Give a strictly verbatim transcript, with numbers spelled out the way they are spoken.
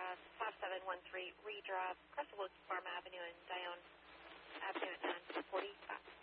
uh, five seven one three Reed Drive, Crestwood Farm Avenue.